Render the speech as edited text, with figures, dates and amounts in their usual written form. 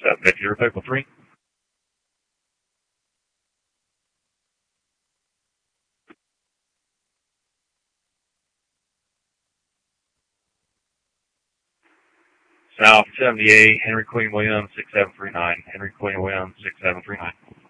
Victor, Vehicle 3. South 78, Henry Queen Williams, 6739. Henry Queen Williams, 6739.